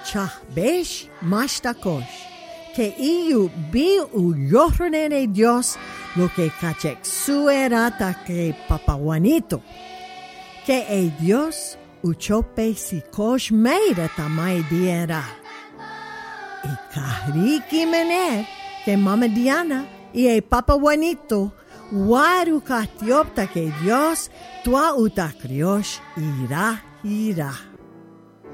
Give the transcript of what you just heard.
chahbesh mashtakosh. Que iu bi u yohronene Dios lo que cachek suerata que Papa Juanito. Que e Dios uchope si kosh meira tamay diera. Y kahriki mener que Mama Diana y e Papa Juanito waru katiopta que Dios tua utakriosh ira.